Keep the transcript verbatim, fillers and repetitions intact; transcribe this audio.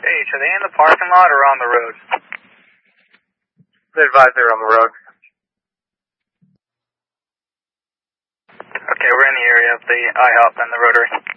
H, are they in the parking lot or on the road? They advise they're on the road. Okay, we're in the area of the IHOP and the Rotary.